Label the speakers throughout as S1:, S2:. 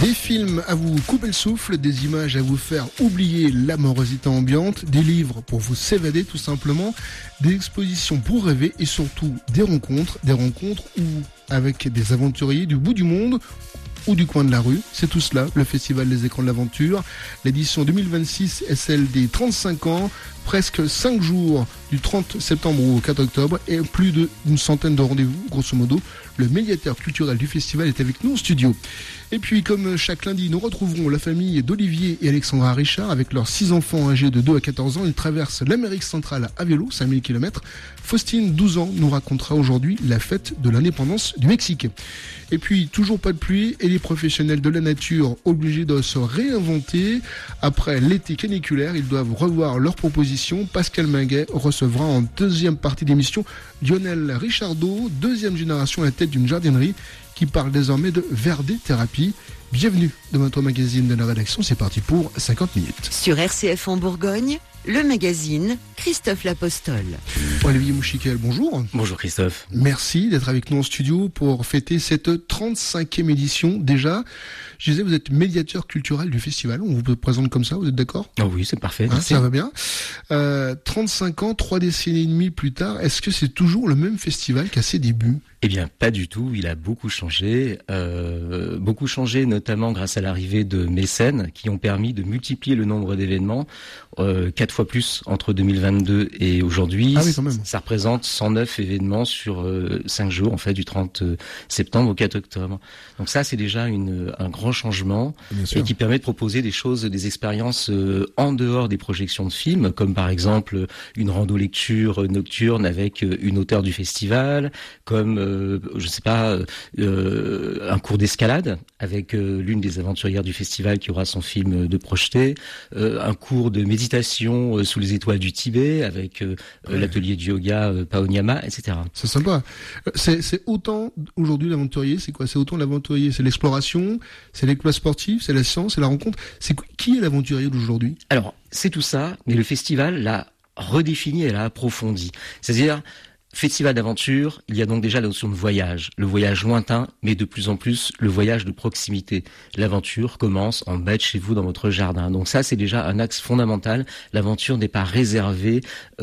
S1: Des films à vous couper le souffle, des images à vous faire oublier l'amorosité ambiante, des livres pour vous s'évader tout simplement, des expositions pour rêver et surtout des rencontres où avec des aventuriers du bout du monde ou du coin de la rue. C'est tout cela, le Festival des écrans de l'aventure. L'édition 2026 est celle des 35 ans, presque 5 jours du 30 septembre au 4 octobre et plus d'une centaine de rendez-vous, grosso modo. Le médiateur culturel du festival est avec nous en studio. Et puis, comme chaque lundi, nous retrouverons la famille d'Olivier et Alexandra Richard avec leurs 6 enfants âgés de 2 à 14 ans. Ils traversent l'Amérique centrale à vélo, 5000 km. Faustine, 12 ans, nous racontera aujourd'hui la fête de l'indépendance du Mexique. Et puis, toujours pas de pluie et les professionnels de la nature obligés de se réinventer. Après l'été caniculaire, ils doivent revoir leurs propositions. Pascal Minguet recevra en deuxième partie d'émission Lionel Richardot, deuxième génération à la tête d'une jardinerie qui parle désormais de verdé-thérapie. Bienvenue dans notre magazine de la rédaction, c'est parti pour 50 minutes.
S2: Sur RCF en Bourgogne, le magazine Christophe L'Apostole.
S1: Olivier Mouchiquel, bonjour.
S3: Bonjour Christophe.
S1: Merci d'être avec nous en studio pour fêter cette 35e édition déjà. Je disais, vous êtes médiateur culturel du festival, on vous présente comme ça, vous êtes d'accord ?
S3: Oh oui, c'est parfait.
S1: Ça va bien. 35 ans, 3 décennies et demie plus tard, est-ce que c'est toujours le même festival qu'à ses débuts ?
S3: Eh bien, pas du tout. Il a beaucoup changé, notamment grâce à l'arrivée de mécènes qui ont permis de multiplier le nombre d'événements, 4 fois plus entre 2022 et aujourd'hui.
S1: Ah oui, quand même.
S3: Ça représente 109 événements sur 5 jours, en fait, du 30 septembre au 4 octobre. Donc ça, c'est déjà un grand changement et qui permet de proposer des choses, des expériences en dehors des projections de films, comme par exemple une rando-lecture nocturne avec une auteure du festival, comme un cours d'escalade avec l'une des aventurières du festival qui aura son film de projeté, un cours de méditation sous les étoiles du Tibet avec l'atelier de yoga Paonyama, etc.
S1: C'est sympa. C'est autant aujourd'hui l'aventurier, c'est quoi ? C'est autant l'aventurier, c'est l'exploration, c'est l'exploit sportif, c'est la science, c'est la rencontre. Qui est l'aventurier d'aujourd'hui ?
S3: Alors, c'est tout ça, mais le festival l'a redéfini et l'a approfondi. C'est-à-dire, festival d'aventure, il y a donc déjà la notion de voyage. Le voyage lointain, mais de plus en plus le voyage de proximité. L'aventure commence en bas de chez vous, dans votre jardin. Donc ça, c'est déjà un axe fondamental. L'aventure n'est pas réservée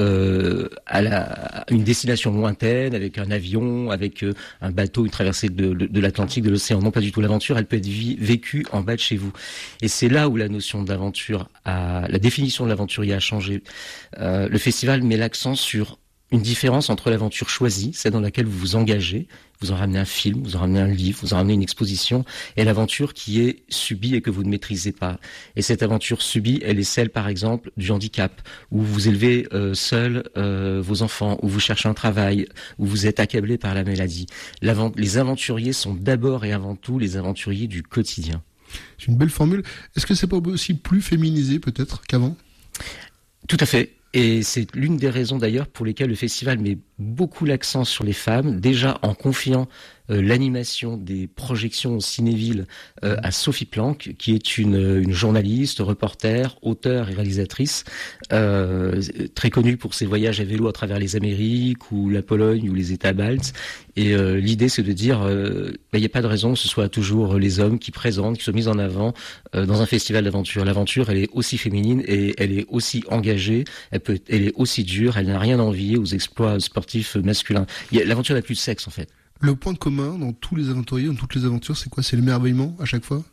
S3: à une destination lointaine, avec un avion, avec un bateau, une traversée de l'Atlantique, de l'océan. Non, pas du tout. L'aventure, elle peut être vécue en bas de chez vous. Et c'est là où la notion d'aventure, la définition de l'aventurier a changé. Le festival met l'accent sur une différence entre l'aventure choisie, celle dans laquelle vous vous engagez, vous en ramenez un film, vous en ramenez un livre, vous en ramenez une exposition, et l'aventure qui est subie et que vous ne maîtrisez pas. Et cette aventure subie, elle est celle, par exemple, du handicap, où vous élevez seul vos enfants, où vous cherchez un travail, où vous êtes accablé par la maladie. Les aventuriers sont d'abord et avant tout les aventuriers du quotidien.
S1: C'est une belle formule. Est-ce que c'est pas aussi plus féminisé peut-être qu'avant ?
S3: Tout à fait. Et c'est l'une des raisons d'ailleurs pour lesquelles le festival met beaucoup l'accent sur les femmes, déjà en confiant l'animation des projections au Cinéville à Sophie Planck, qui est une journaliste, reporter, auteure et réalisatrice, très connue pour ses voyages à vélo à travers les Amériques ou la Pologne ou les États baltes. Et l'idée, c'est de dire, il n'y a pas de raison que ce soit toujours les hommes qui présentent, qui sont mis en avant dans un festival d'aventure. L'aventure, elle est aussi féminine et elle est aussi engagée, elle est aussi dure, elle n'a rien à envier aux exploits sportifs masculins. L'aventure n'a plus de sexe, en fait.
S1: Le point commun dans tous les aventuriers, dans toutes les aventures, c'est quoi ? C'est l'émerveillement à chaque fois ?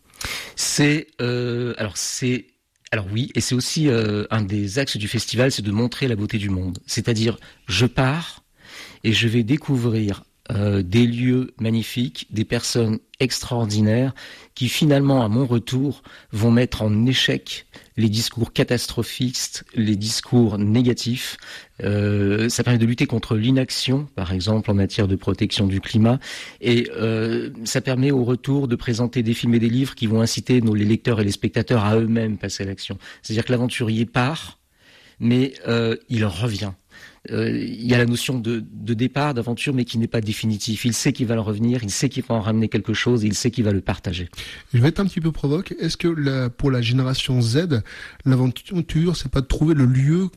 S3: Alors oui, et c'est aussi un des axes du festival, c'est de montrer la beauté du monde. C'est-à-dire, je pars et je vais découvrir des lieux magnifiques, des personnes extraordinaires qui finalement, à mon retour, vont mettre en échec les discours catastrophistes, les discours négatifs. Ça permet de lutter contre l'inaction, par exemple, en matière de protection du climat. Et ça permet au retour de présenter des films et des livres qui vont inciter les lecteurs et les spectateurs à eux-mêmes passer à l'action. C'est-à-dire que l'aventurier part, mais il revient. Il y a la notion de départ, d'aventure, mais qui n'est pas définitif. Il sait qu'il va le revenir, il sait qu'il va en ramener quelque chose, et il sait qu'il va le partager.
S1: Je vais être un petit peu provoque. Est-ce que pour la génération Z, l'aventure, c'est pas de trouver le lieu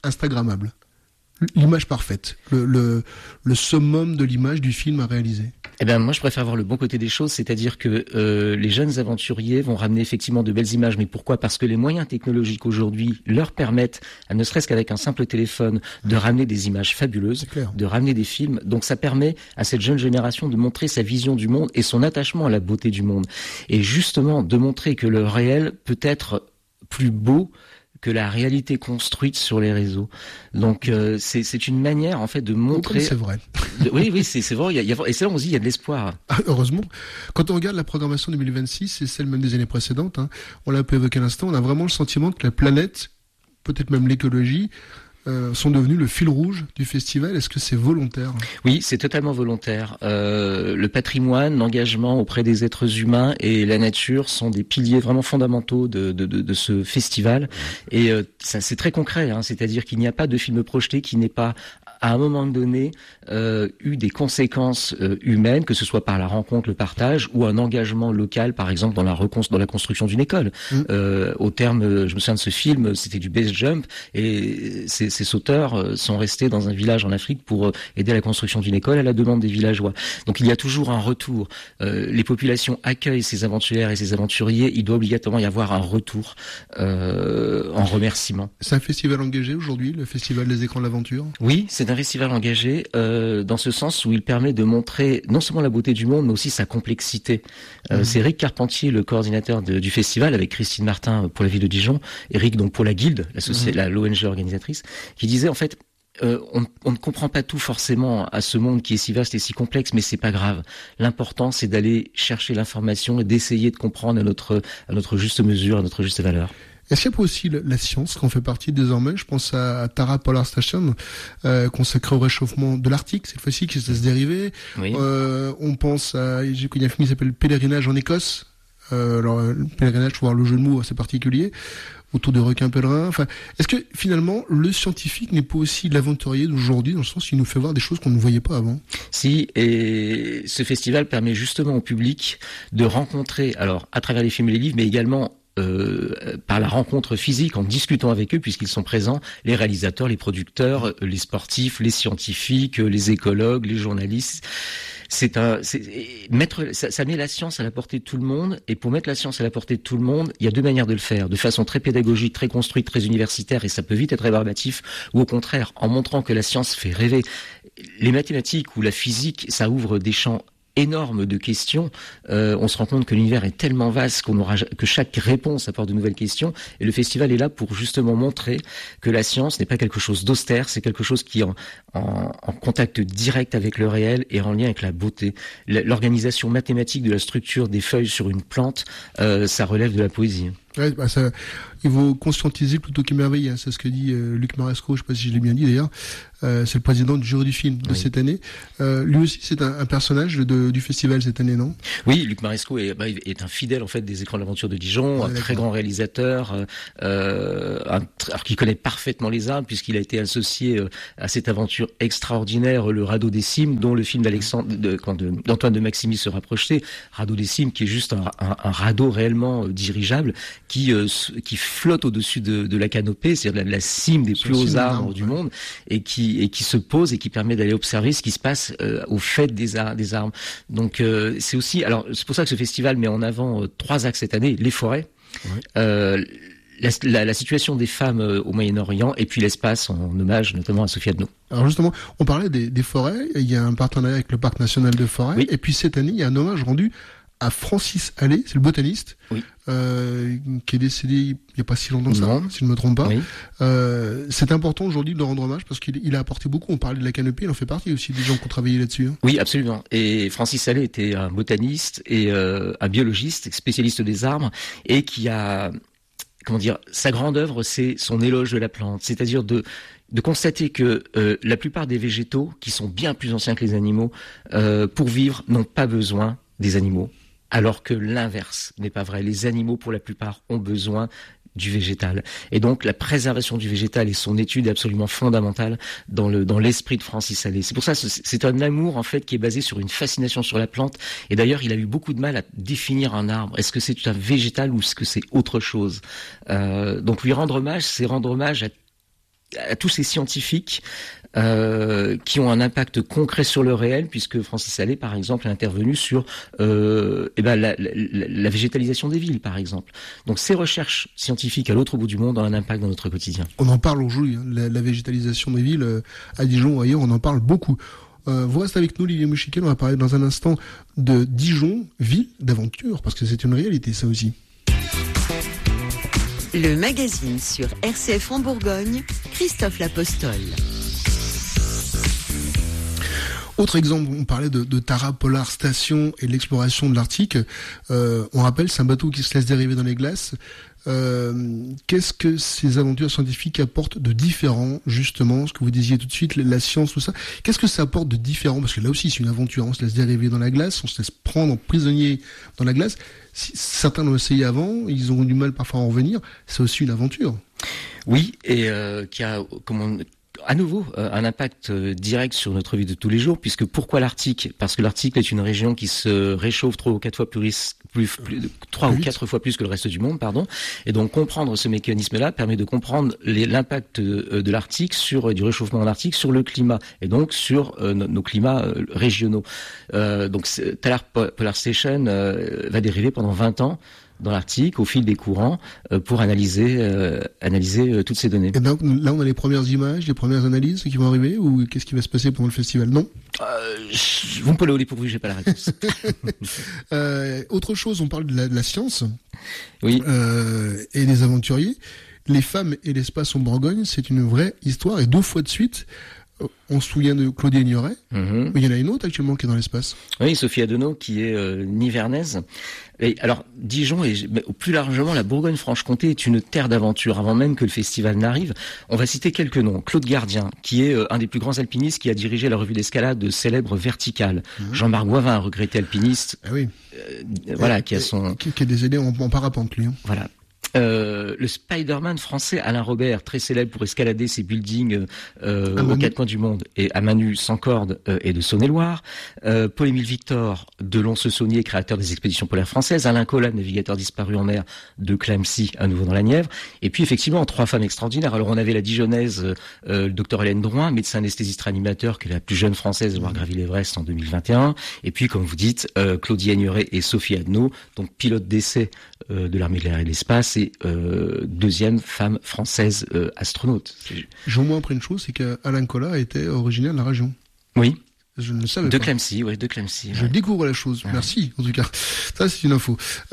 S1: instagrammable, l'image parfaite, le summum de l'image du film à réaliser?
S3: Eh ben moi je préfère voir le bon côté des choses, c'est-à-dire que les jeunes aventuriers vont ramener effectivement de belles images, mais pourquoi ? Parce que les moyens technologiques aujourd'hui leur permettent, ne serait-ce qu'avec un simple téléphone, de ramener des images fabuleuses, de ramener des films. Donc ça permet à cette jeune génération de montrer sa vision du monde et son attachement à la beauté du monde, et justement de montrer que le réel peut être plus beau que la réalité construite sur les réseaux. Donc c'est une manière en fait de montrer.
S1: C'est vrai.
S3: Oui, c'est vrai. Et c'est là on se dit il y a de l'espoir.
S1: Heureusement. Quand on regarde la programmation 2026, c'est celle même des années précédentes. On l'a un peu évoqué à l'instant. On a vraiment le sentiment que la planète, peut-être même l'écologie, sont devenus le fil rouge du festival. Est-ce que c'est volontaire ?
S3: Oui, c'est totalement volontaire. Le patrimoine, l'engagement auprès des êtres humains et la nature sont des piliers vraiment fondamentaux de ce festival. Et ça, c'est très concret, c'est-à-dire qu'il n'y a pas de film projeté qui n'ait pas à un moment donné eu des conséquences humaines, que ce soit par la rencontre, le partage ou un engagement local, par exemple dans la construction d'une école. Au terme, je me souviens de ce film, c'était du base jump, et ces sauteurs sont restés dans un village en Afrique pour aider à la construction d'une école à la demande des villageois. Donc il y a toujours un retour. Les populations accueillent ces aventurières et ces aventuriers, il doit obligatoirement y avoir un retour en remerciement.
S1: C'est un festival engagé aujourd'hui, le Festival des écrans de l'aventure ?
S3: Oui, c'est un festival engagé dans ce sens où il permet de montrer non seulement la beauté du monde, mais aussi sa complexité. C'est Eric Carpentier, le coordinateur du festival, avec Christine Martin pour la ville de Dijon, Eric donc pour la Guilde, l'ONG organisatrice, qui disait en fait on ne comprend pas tout forcément à ce monde qui est si vaste et si complexe, mais c'est pas grave. L'important, c'est d'aller chercher l'information et d'essayer de comprendre à notre juste mesure, à notre juste valeur.
S1: Est-ce qu'il y a pas aussi la science qu'on fait partie désormais ? Je pense à Tara Polar Station, consacrée au réchauffement de l'Arctique, cette fois-ci, qui se dériver. Oui. On pense à, il y a un film qui s'appelle Pèlerinage en Écosse. Alors, le pèlerinage, faut voir le jeu de mots assez particulier, autour des requins pèlerins. Enfin, est-ce que finalement, le scientifique n'est pas aussi l'aventurier d'aujourd'hui, dans le sens où il nous fait voir des choses qu'on ne voyait pas avant ?
S3: Si, et ce festival permet justement au public de rencontrer, alors à travers les films et les livres, mais également par la rencontre physique, en discutant avec eux, puisqu'ils sont présents, les réalisateurs, les producteurs, les sportifs, les scientifiques, les écologues, les journalistes. Ça met la science à la portée de tout le monde, et pour mettre la science à la portée de tout le monde, il y a deux manières de le faire, de façon très pédagogique, très construite, très universitaire, et ça peut vite être rébarbatif, ou au contraire, en montrant que la science fait rêver. Les mathématiques ou la physique, ça ouvre des champs énorme de questions. On se rend compte que l'univers est tellement vaste que chaque réponse apporte de nouvelles questions. Et le festival est là pour justement montrer que la science n'est pas quelque chose d'austère, c'est quelque chose qui est en contact direct avec le réel et en lien avec la beauté. L'organisation mathématique de la structure des feuilles sur une plante, ça relève de la poésie.
S1: Ouais, il faut conscientiser plutôt qu'émerveiller, c'est ce que dit Luc Maresco, je ne sais pas si je l'ai bien dit d'ailleurs, c'est le président du jury du film de cette année. Lui aussi c'est un personnage du festival cette année, non ?
S3: Oui, Luc Maresco est un fidèle en fait des écrans de l'aventure de Dijon, un très grand réalisateur, alors qui connaît parfaitement les arbres puisqu'il a été associé à cette aventure extraordinaire, le Radeau des Cimes, dont le film d'Antoine de Maximi sera projeté. Radeau des Cimes qui est juste un radeau réellement dirigeable qui flotte au-dessus de la canopée, c'est-à-dire la cime des plus hauts arbres du monde, et qui se pose et qui permet d'aller observer ce qui se passe au fait des arbres. Donc c'est aussi, alors c'est pour ça que ce festival met en avant 3 axes cette année: les forêts, la situation des femmes au Moyen-Orient, et puis l'espace, en hommage notamment à Sophie Adno.
S1: Alors justement, on parlait des forêts, il y a un partenariat avec le Parc National de Forêt, et puis cette année, il y a un hommage rendu à Francis Allais, c'est le botaniste, qui est décédé il n'y a pas si longtemps que ça, si je ne me trompe pas. Oui. C'est important aujourd'hui de le rendre hommage parce qu'il a apporté beaucoup. On parlait de la canopée, il en fait partie aussi des gens qui ont travaillé là-dessus.
S3: Oui, absolument. Et Francis Allais était un botaniste et un biologiste, spécialiste des arbres, et qui a, sa grande œuvre, c'est son éloge de la plante, c'est-à-dire de constater que la plupart des végétaux, qui sont bien plus anciens que les animaux, pour vivre, n'ont pas besoin des animaux. Alors que l'inverse n'est pas vrai. Les animaux, pour la plupart, ont besoin du végétal. Et donc, la préservation du végétal et son étude est absolument fondamentale dans l'esprit de Francis Allais. C'est pour ça, c'est un amour, en fait, qui est basé sur une fascination sur la plante. Et d'ailleurs, il a eu beaucoup de mal à définir un arbre. Est-ce que c'est un végétal ou est-ce que c'est autre chose? Donc, lui rendre hommage, c'est rendre hommage à à tous ces scientifiques qui ont un impact concret sur le réel, puisque Francis Allais, par exemple, est intervenu sur la végétalisation des villes, par exemple. Donc ces recherches scientifiques à l'autre bout du monde ont un impact dans notre quotidien.
S1: On en parle aujourd'hui, hein, la végétalisation des villes, à Dijon ou ailleurs, on en parle beaucoup. Vous restez avec nous, Olivier Mouchiquel, on va parler dans un instant de Dijon, ville d'aventure, parce que c'est une réalité, ça aussi.
S2: Le magazine sur RCF en Bourgogne, Christophe Lapostole.
S1: Autre exemple, on parlait de Tara Polar Station et de l'exploration de l'Arctique. On rappelle, c'est un bateau qui se laisse dériver dans les glaces. Qu'est-ce que ces aventures scientifiques apportent de différent, justement, ce que vous disiez tout de suite, la science, tout ça. Qu'est-ce que ça apporte de différent? Parce que là aussi, c'est une aventure. On se laisse dériver dans la glace, on se laisse prendre prisonnier dans la glace. Si certains l'ont essayé avant, ils ont eu du mal parfois à en revenir. C'est aussi une aventure.
S3: Oui, et qui a, à nouveau, un impact direct sur notre vie de tous les jours, puisque pourquoi l'Arctique? Parce que l'Arctique est une région qui se réchauffe 3 ou 4 fois plus que le reste du monde, pardon. Et donc comprendre ce mécanisme-là permet de comprendre l'impact de l'Arctique du réchauffement en Arctique sur le climat et donc sur nos climats régionaux. Donc Tara Polar Station va dériver pendant 20 ans dans l'Arctique, au fil des courants, pour analyser toutes ces données.
S1: Et donc là, on a les premières images, les premières analyses qui vont arriver, ou qu'est-ce qui va se passer pendant le festival? Non.
S3: Vous me parlez au dépourvu, j'ai pas la réponse.
S1: Autre chose, on parle de la science.
S3: Oui.
S1: Et des aventuriers. Les femmes et l'espace en Bourgogne, c'est une vraie histoire, et 2 fois de suite. On se souvient de Claudie Ignoret, mais il y en a une autre actuellement qui est dans l'espace.
S3: Oui, Sophie Adenau, qui est nivernaise. Et alors, Dijon et plus largement la Bourgogne-Franche-Comté est une terre d'aventure avant même que le festival n'arrive. On va citer quelques noms. Claude Gardien, qui est un des plus grands alpinistes qui a dirigé la revue d'escalade célèbre Verticale. Jean-Marc Boivin, un regretté alpiniste.
S1: Ah oui.
S3: Qui est
S1: décédé en parapente, lui.
S3: Voilà. Le Spider-Man français Alain Robert, très célèbre pour escalader ses buildings aux 4 coins du monde, et à main nue, sans corde, et de Saône-et-Loire. Paul-Émile Victor de Lons-le-Saunier, créateur des expéditions polaires françaises. Alain Collat, navigateur disparu en mer de Clamecy, à nouveau dans la Nièvre. Et puis effectivement, 3 femmes extraordinaires. Alors on avait la Dijonnaise, le docteur Hélène Drouin, médecin anesthésiste réanimateur, qui est la plus jeune française à avoir gravi l'Everest en 2021. Et puis, comme vous dites, Claudie Ignoret et Sophie Adenau, donc pilote d'essai de l'armée de l'air et de l'espace, et deuxième femme française astronaute.
S1: J'en appris une chose, c'est qu'Alain Collat était originaire de la région.
S3: Oui.
S1: Je ne le savais
S3: pas.
S1: De Clamecy. Je découvre la chose. Ouais. Merci, en tout cas. Ça, c'est une info.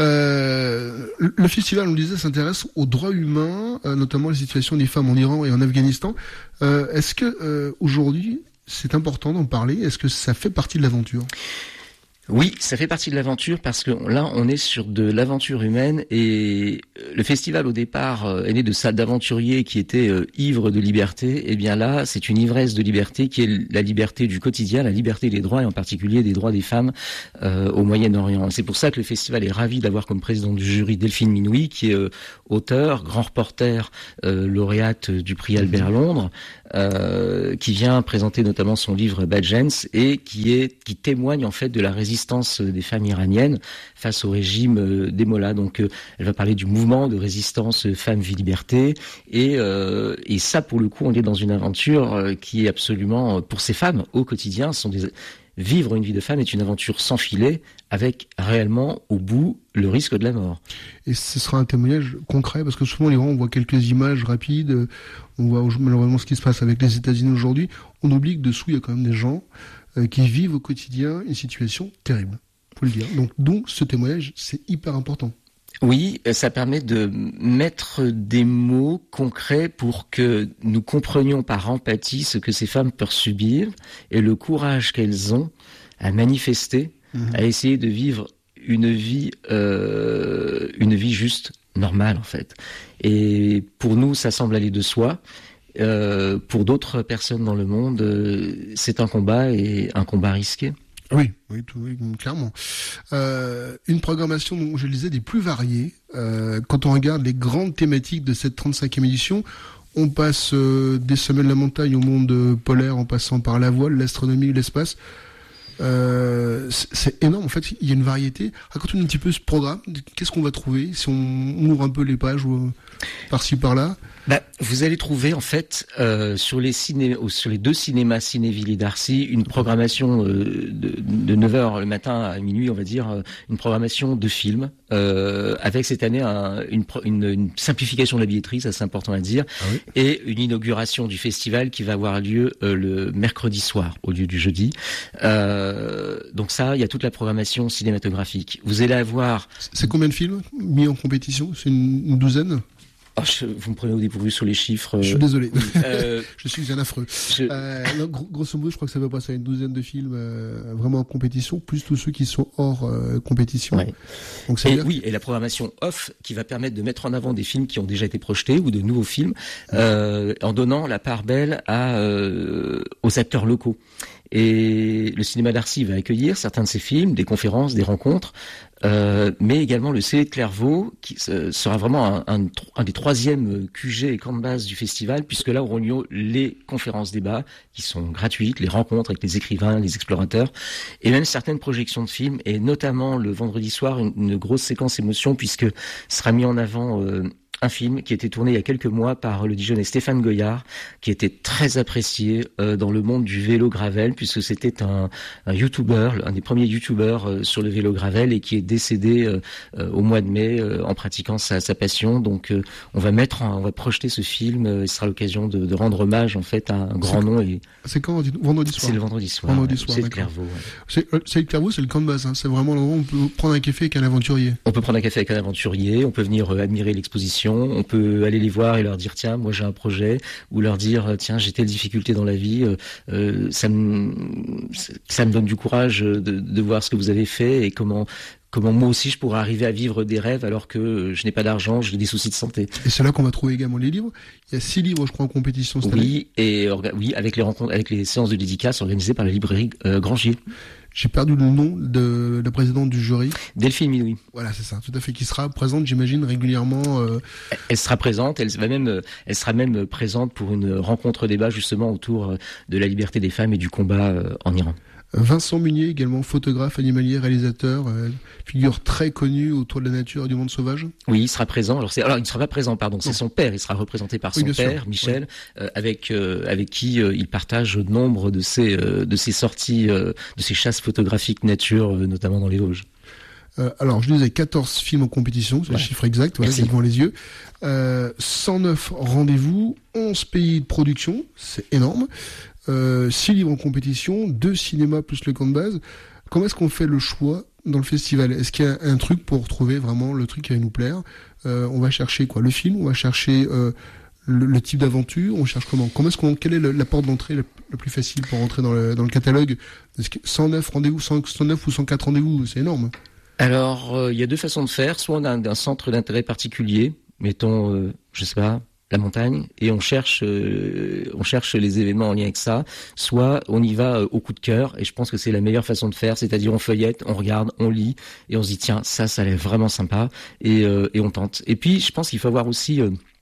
S1: Le festival, on le disait, s'intéresse aux droits humains, notamment la situation des femmes en Iran et en Afghanistan. Est-ce que aujourd'hui, c'est important d'en parler? Est-ce que ça fait partie de l'aventure?
S3: Oui, ça fait partie de l'aventure parce que là, on est sur de l'aventure humaine, et le festival au départ est né d'aventuriers qui étaient ivres de liberté. Et bien là, c'est une ivresse de liberté qui est la liberté du quotidien, la liberté des droits, et en particulier des droits des femmes au Moyen-Orient. C'est pour ça que le festival est ravi d'avoir comme président du jury Delphine Minoui, qui est auteur, grand reporter, lauréate du prix Albert Londres, qui vient présenter notamment son livre Badjens, et qui témoigne en fait de la résistance des femmes iraniennes face au régime des Mollahs. Donc elle va parler du mouvement de résistance femmes, vie, liberté, et ça, pour le coup, on est dans une aventure qui est absolument, pour ces femmes au quotidien, vivre une vie de femme est une aventure sans filet, avec réellement au bout le risque de la mort.
S1: Et ce sera un témoignage concret, parce que souvent on voit quelques images rapides, on voit malheureusement ce qui se passe avec les États-Unis aujourd'hui. On oublie que dessous il y a quand même des gens qui vivent au quotidien une situation terrible, faut le dire. Donc ce témoignage, c'est hyper important.
S3: Oui, ça permet de mettre des mots concrets pour que nous comprenions par empathie ce que ces femmes peuvent subir et le courage qu'elles ont à manifester, à essayer de vivre une vie juste, normale en fait. Et pour nous, ça semble aller de soi. Pour d'autres personnes dans le monde, c'est un combat, et un combat risqué.
S1: Oui, clairement. Une programmation, dont je le disais, des plus variées. Quand on regarde les grandes thématiques de cette 35e édition, on passe des sommets de la montagne au monde polaire, en passant par la voile, l'astronomie, l'espace. C'est énorme. En fait, il y a une variété. Raconte-nous un petit peu ce programme. Qu'est-ce qu'on va trouver si on ouvre un peu les pages par-ci par-là?
S3: Vous allez trouver en fait sur les deux cinémas Cinéville et Darcy une programmation de 9h le matin à minuit, on va dire, une programmation de films avec cette année une simplification de la billetterie, ça c'est important à dire, et une inauguration du festival qui va avoir lieu le mercredi soir au lieu du jeudi. Donc ça, il y a toute la programmation cinématographique. Vous allez avoir... C'est
S1: combien de films mis en compétition? C'est une douzaine?
S3: Vous me prenez au dépourvu sur les chiffres.
S1: Je suis désolé. Je suis un affreux. Grosso modo, je crois que ça va passer à une douzaine de films vraiment en compétition, plus tous ceux qui sont hors compétition.
S3: Ouais. Donc, et la programmation off qui va permettre de mettre en avant des films qui ont déjà été projetés ou de nouveaux films, en donnant la part belle aux acteurs locaux. Et le cinéma Darcy va accueillir certains de ces films, des conférences, des rencontres, mais également le CE de Clairvaux, qui sera vraiment un des troisièmes QG et camps de base du festival, puisque là auront lieu les conférences débats, qui sont gratuites, les rencontres avec les écrivains, les explorateurs, et même certaines projections de films, et notamment le vendredi soir, une grosse séquence émotion, puisque sera mis en avant... un film qui a été tourné il y a quelques mois par le Dijonnais Stéphane Goyard, qui était très apprécié dans le monde du vélo gravel, puisque c'était un youtubeur, un des premiers youtubeurs sur le vélo gravel, et qui est décédé au mois de mai en pratiquant sa passion. Donc on va projeter ce film, et ce sera l'occasion de rendre hommage en fait à un grand nom.
S1: C'est quand? Vendredi soir.
S3: C'est le vendredi soir.
S1: Vendredi soir.
S3: C'est de Clairvaux.
S1: Ouais. C'est de Clairvaux, c'est le camp de base. Hein. C'est vraiment l'endroit où on peut prendre un café avec un aventurier.
S3: On peut prendre un café avec un aventurier. On peut venir admirer l'exposition. On peut aller les voir et leur dire tiens, moi j'ai un projet, ou leur dire tiens, j'ai telle difficulté dans la vie, ça me donne du courage de voir ce que vous avez fait et comment moi aussi je pourrais arriver à vivre des rêves alors que je n'ai pas d'argent, j'ai des soucis de santé.
S1: Et c'est là qu'on va trouver également les livres. Il y a 6 livres, je crois, en compétition cette année.
S3: Oui, avec les rencontres, avec les séances de dédicaces organisées par la librairie Grangier.
S1: J'ai perdu le nom de la présidente du jury.
S3: Delphine Minoui.
S1: Voilà, c'est ça, tout à fait, qui sera présente, j'imagine, régulièrement.
S3: Elle sera présente, elle sera même présente pour une rencontre débat justement autour de la liberté des femmes et du combat en Iran.
S1: Vincent Munier, également photographe, animalier, réalisateur, figure très connue autour de la nature et du monde sauvage.
S3: Oui, il sera présent. Alors il ne sera pas présent, pardon. C'est son père. Il sera représenté par son père, sûr. Michel, avec qui il partage nombre de ses sorties, de ses chasses photographiques nature, notamment dans les Vosges.
S1: Alors, je disais 14 films en compétition, c'est le chiffre exact, voilà, devant les yeux. 109 rendez-vous, 11 pays de production, c'est énorme. 6 livres en compétition, 2 cinémas plus le camp de base. Comment est-ce qu'on fait le choix dans le festival? Est-ce qu'il y a un truc pour trouver vraiment le truc qui va nous plaire? On va chercher quoi? Le film? On va chercher le type d'aventure? On cherche comment? Quelle est la porte d'entrée la plus facile pour rentrer dans le catalogue? 109 rendez-vous, 109 ou 104 rendez-vous, c'est énorme.
S3: Alors, il y a deux façons de faire. Soit on a un centre d'intérêt particulier, mettons, je sais pas, la montagne, et on cherche les événements en lien avec ça. Soit on y va au coup de cœur, et je pense que c'est la meilleure façon de faire, c'est-à-dire on feuillette, on regarde, on lit, et on se dit tiens, ça a l'air vraiment sympa, et on tente. Et puis je pense qu'il faut avoir aussi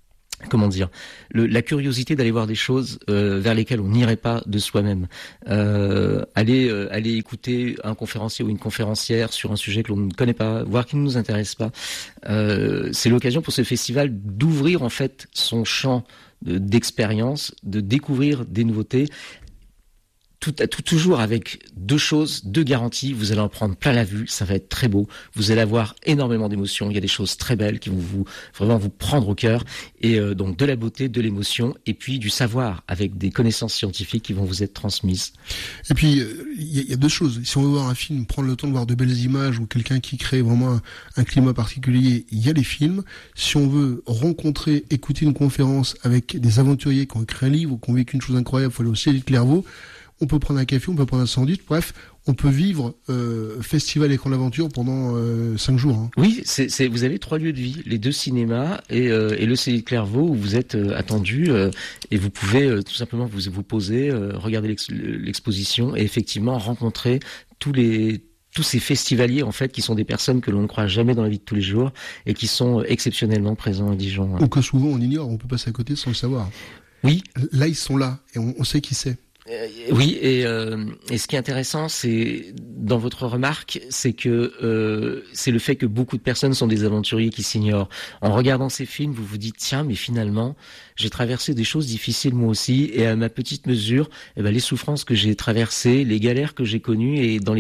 S3: la curiosité d'aller voir des choses vers lesquelles on n'irait pas de soi-même. Aller écouter un conférencier ou une conférencière sur un sujet que l'on ne connaît pas, voire qui ne nous intéresse pas. C'est l'occasion pour ce festival d'ouvrir en fait son champ d'expérience, de découvrir des nouveautés. Toujours avec deux garanties, vous allez en prendre plein la vue, ça va être très beau, vous allez avoir énormément d'émotions, il y a des choses très belles qui vont vraiment vous prendre au cœur, et donc de la beauté, de l'émotion, et puis du savoir, avec des connaissances scientifiques qui vont vous être transmises.
S1: Et puis, il y a deux choses, si on veut voir un film, prendre le temps de voir de belles images, ou quelqu'un qui crée vraiment un climat particulier, il y a les films. Si on veut rencontrer, écouter une conférence avec des aventuriers qui ont écrit un livre, ou qui ont vécu une chose incroyable, il faut aller au CE de Clairvaux. On peut prendre un café, on peut prendre un sandwich, bref, on peut vivre Festival Écran d'Aventure pendant 5 jours. Hein.
S3: Oui, vous avez 3 lieux de vie, les 2 cinémas et le CE de Clairvaux où vous êtes attendus et vous pouvez tout simplement vous poser, regarder l'exposition et effectivement rencontrer tous ces festivaliers en fait qui sont des personnes que l'on ne croit jamais dans la vie de tous les jours et qui sont exceptionnellement présents à Dijon.
S1: Ou que souvent on ignore, on peut passer à côté sans le savoir.
S3: Oui.
S1: Là ils sont là et on sait qui c'est.
S3: Oui, et ce qui est intéressant, c'est dans votre remarque, c'est que c'est le fait que beaucoup de personnes sont des aventuriers qui s'ignorent. En regardant ces films, vous vous dites tiens, mais finalement, j'ai traversé des choses difficiles moi aussi, et à ma petite mesure, les souffrances que j'ai traversées, les galères que j'ai connues et dont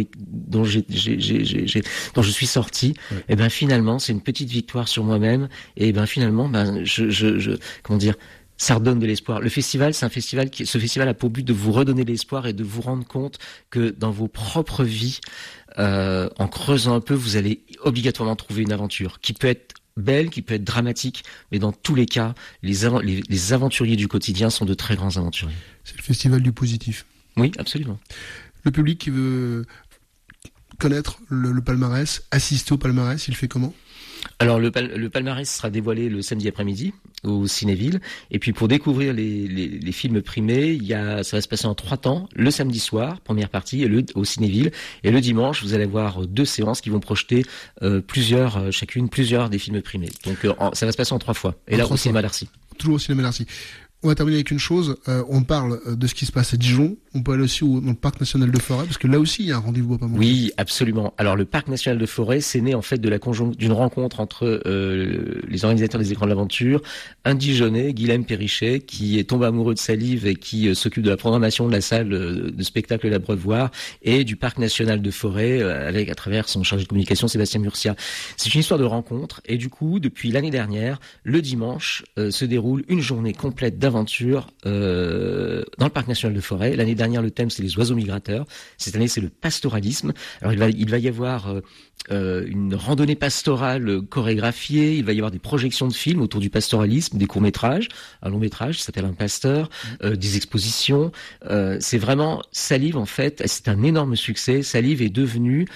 S3: je suis sorti, ouais. Finalement, c'est une petite victoire sur moi-même, et finalement, comment dire. Ça redonne de l'espoir. Ce festival a pour but de vous redonner l'espoir et de vous rendre compte que dans vos propres vies, en creusant un peu, vous allez obligatoirement trouver une aventure qui peut être belle, qui peut être dramatique, mais dans tous les cas, les aventuriers du quotidien sont de très grands aventuriers.
S1: C'est le festival du positif.
S3: Oui, absolument.
S1: Le public qui veut connaître le palmarès, assister au palmarès, il fait comment ?
S3: Alors le palmarès sera dévoilé le samedi après-midi au Cinéville, et puis pour découvrir les films primés, ça va se passer en 3 temps. Le samedi soir, première partie, au Cinéville, et le dimanche, vous allez avoir 2 séances qui vont projeter chacune plusieurs des films primés. Donc ça va se passer en 3 fois. Et là au cinéma d'Arcy.
S1: Toujours au cinéma d'Arcy. On va terminer avec une chose, on parle de ce qui se passe à Dijon, on peut aller aussi dans le parc national de Forêt, parce que là aussi il y a un rendez-vous à pas manquer.
S3: Oui, absolument. Alors le parc national de Forêt, c'est né en fait d'une rencontre entre les organisateurs des Écrans de l'Aventure, un Dijonnais, Guilhem Périchet, qui est tombé amoureux de Salive et qui s'occupe de la programmation de la salle de spectacle l'Abreuvoir, et du parc national de Forêt, à travers son chargé de communication Sébastien Murcia. C'est une histoire de rencontre, et du coup, depuis l'année dernière, le dimanche, se déroule une journée complète d'aventure dans le parc national de Forêt. L'année dernière, le thème, c'est les oiseaux migrateurs. Cette année, c'est le pastoralisme. Alors, il va y avoir une randonnée pastorale chorégraphiée. Il va y avoir des projections de films autour du pastoralisme, des courts-métrages, un long-métrage qui s'appelle Un pasteur, des expositions. C'est vraiment Salive, en fait. C'est un énorme succès. Salive est devenu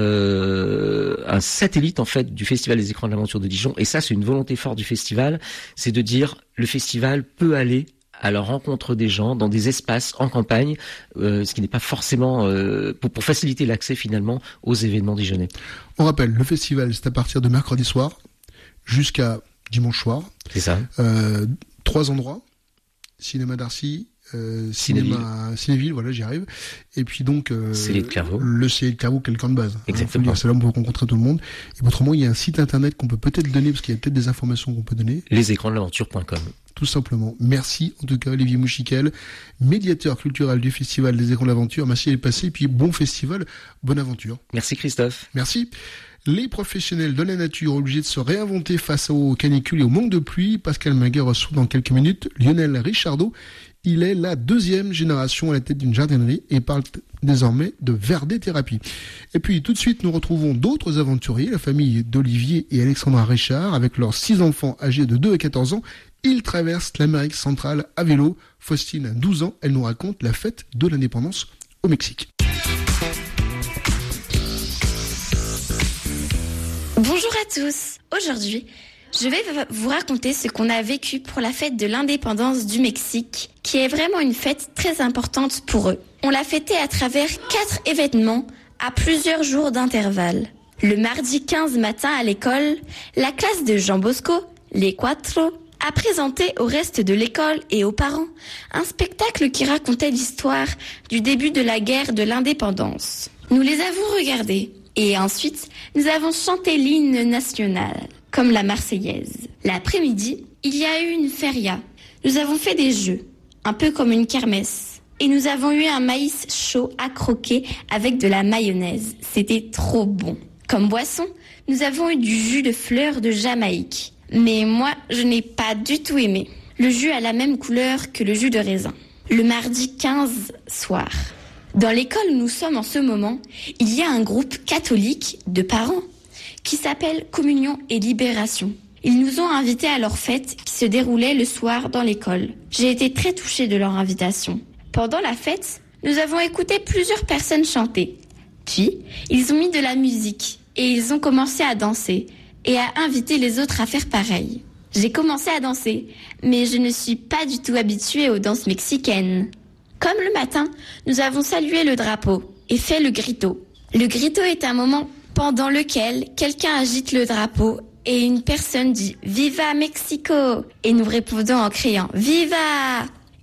S3: un satellite, en fait, du Festival des Écrans de l'Aventure de Dijon. Et ça, c'est une volonté forte du festival. C'est de dire, le festival peut aller à la rencontre des gens dans des espaces en campagne, ce qui n'est pas forcément pour faciliter l'accès finalement aux événements dijonnais.
S1: On rappelle, le festival, c'est à partir de mercredi soir jusqu'à dimanche soir.
S3: C'est ça.
S1: 3 endroits, cinéma d'Arcy, Cinéville, voilà, j'y arrive. Et puis donc
S3: Célé de Clairvaux.
S1: Le Célé de Clairvaux, qui est le camp de base.
S3: Exactement.
S1: C'est là où on peut rencontrer tout le monde. Et autrement, il y a un site internet qu'on peut peut-être donner, parce qu'il y a peut-être des informations qu'on peut donner.
S3: lesécransdelaventure.com.
S1: Tout simplement. Merci en tout cas Olivier Mouchiquel, médiateur culturel du Festival des Écrans de l'Aventure. Merci d'être passé, et puis bon festival, bonne aventure.
S3: Merci Christophe.
S1: Merci. Les professionnels de la nature obligés de se réinventer face aux canicules et au manque de pluie. Pascal Minguet reçoit dans quelques minutes Lionel Richardot. Il est la 2e génération à la tête d'une jardinerie et parle désormais de verdéthérapie. Et puis tout de suite, nous retrouvons d'autres aventuriers, la famille d'Olivier et Alexandra Richard, avec leurs 6 enfants âgés de 2 à 14 ans. Ils traversent l'Amérique centrale à vélo. Faustine a 12 ans, elle nous raconte la fête de l'indépendance au Mexique.
S4: Bonjour à tous. Aujourd'hui, je vais vous raconter ce qu'on a vécu pour la fête de l'indépendance du Mexique, qui est vraiment une fête très importante pour eux. On l'a fêtée à travers 4 événements à plusieurs jours d'intervalle. Le mardi 15 matin à l'école, la classe de Jean Bosco, les Cuatro, a présenté au reste de l'école et aux parents un spectacle qui racontait l'histoire du début de la guerre de l'indépendance. Nous les avons regardés et ensuite nous avons chanté l'hymne national, comme la Marseillaise. L'après-midi, il y a eu une feria. Nous avons fait des jeux, un peu comme une kermesse. Et nous avons eu un maïs chaud à croquer avec de la mayonnaise. C'était trop bon. Comme boisson, nous avons eu du jus de fleurs de Jamaïque. Mais moi, je n'ai pas du tout aimé. Le jus a la même couleur que le jus de raisin. Le mardi 15 soir. Dans l'école où nous sommes en ce moment, il y a un groupe catholique de parents qui s'appelle Communion et Libération. Ils nous ont invités à leur fête qui se déroulait le soir dans l'école. J'ai été très touchée de leur invitation. Pendant la fête, nous avons écouté plusieurs personnes chanter. Puis, ils ont mis de la musique et ils ont commencé à danser et à inviter les autres à faire pareil. J'ai commencé à danser, mais je ne suis pas du tout habituée aux danses mexicaines. Comme le matin, nous avons salué le drapeau et fait le grito. Le grito est un moment pendant lequel quelqu'un agite le drapeau et une personne dit « Viva Mexico !» et nous répondons en criant « Viva !»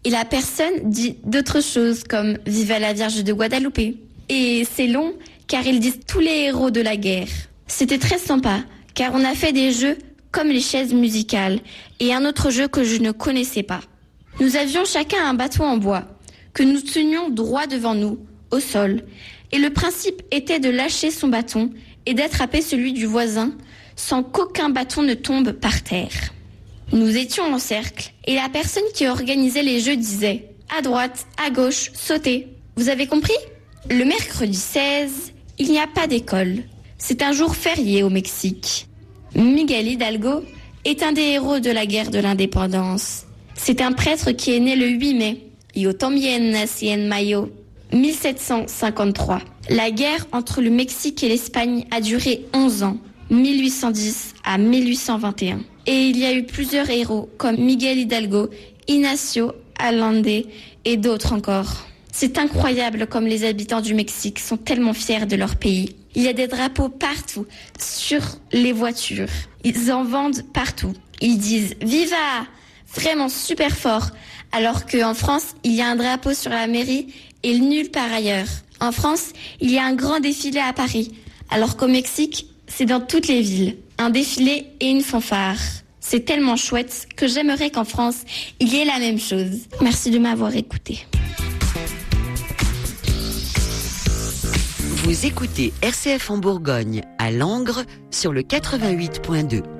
S4: et la personne dit d'autres choses comme « Viva la Vierge de Guadalupe ». Et c'est long car ils disent tous les héros de la guerre. C'était très sympa car on a fait des jeux comme les chaises musicales et un autre jeu que je ne connaissais pas. Nous avions chacun un bâton en bois que nous tenions droit devant nous, au sol. Et le principe était de lâcher son bâton et d'attraper celui du voisin sans qu'aucun bâton ne tombe par terre. Nous étions en cercle et la personne qui organisait les jeux disait « À droite, à gauche, sautez ». Vous avez compris ? Le mercredi 16, il n'y a pas d'école. C'est un jour férié au Mexique. Miguel Hidalgo est un des héros de la guerre de l'indépendance. C'est un prêtre qui est né le 8 mai. Yo también nací en mayo, 1753. La guerre entre le Mexique et l'Espagne a duré 11 ans, 1810 à 1821. Et il y a eu plusieurs héros comme Miguel Hidalgo, Ignacio Allende et d'autres encore. C'est incroyable comme les habitants du Mexique sont tellement fiers de leur pays. Il y a des drapeaux partout, sur les voitures. Ils en vendent partout. Ils disent « Viva !» vraiment super fort. Alors qu'en France, il y a un drapeau sur la mairie et nulle part ailleurs. En France, il y a un grand défilé à Paris. Alors qu'au Mexique, c'est dans toutes les villes. Un défilé et une fanfare. C'est tellement chouette que j'aimerais qu'en France, il y ait la même chose. Merci de m'avoir écouté.
S2: Vous écoutez RCF en Bourgogne, à Langres, sur le 88.2.